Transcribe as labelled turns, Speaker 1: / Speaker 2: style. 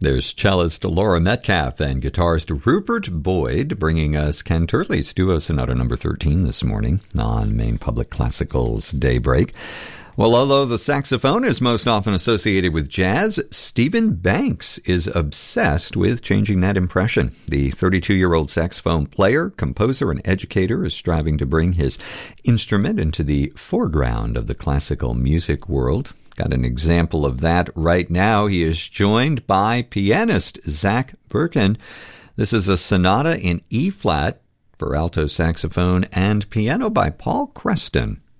Speaker 1: There's cellist Laura Metcalf and guitarist Rupert Boyd bringing us Ken Turley's Duo Sonata No. 13 this morning on Maine Public Classical's Daybreak. Well, although the saxophone is most often associated with jazz, Stephen Banks is obsessed with changing that impression. The 32-year-old saxophone player, composer, and educator is striving to bring his instrument into the foreground of the classical music world. Got an example of that right now. He is joined by pianist Zach Birkin. This is a sonata in E-flat for alto saxophone and piano by Paul Creston.